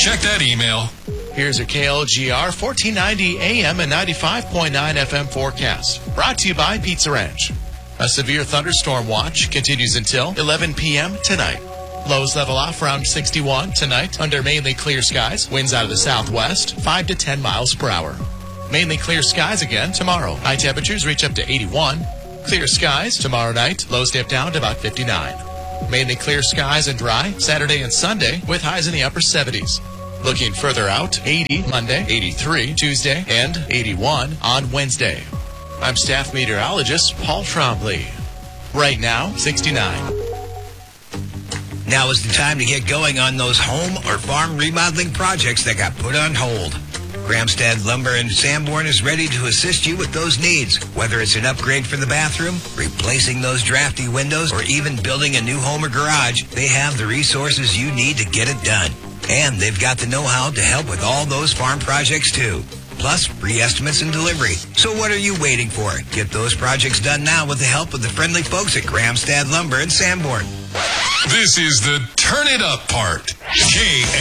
Check that email. Here's a KLGR 1490 AM and 95.9 FM forecast. Brought to you by Pizza Ranch. A severe thunderstorm watch continues until 11 p.m. tonight. Lows level off around 61 tonight under mainly clear skies. Winds out of the southwest, 5 to 10 miles per hour. Mainly clear skies again tomorrow. High temperatures reach up to 81. Clear skies tomorrow night. Lows dip down to about 59. Mainly clear skies and dry Saturday and Sunday with highs in the upper 70s. Looking further out, 80 Monday, 83 Tuesday, and 81 on Wednesday. I'm staff meteorologist Paul Trombley. Right now, 69. Now is the time to get going on those home or farm remodeling projects that got put on hold. Gramstad Lumber in Sanborn is ready to assist you with those needs. Whether it's an upgrade for the bathroom, replacing those drafty windows, or even building a new home or garage, they have the resources you need to get it done. And they've got the know-how to help with all those farm projects too. Plus, free estimates and delivery. So what are you waiting for? Get those projects done now with the help of the friendly folks at Gramstad Lumber in Sanborn. This is the Turn It Up part.